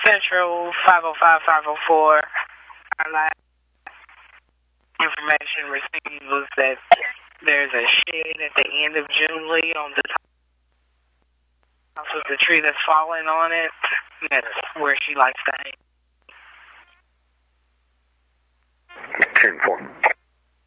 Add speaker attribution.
Speaker 1: Central 505-504. Our last information received was that there's a shed at the end of June Lee on the top of the tree that's falling on it. That's where she likes to hang.
Speaker 2: 10-4.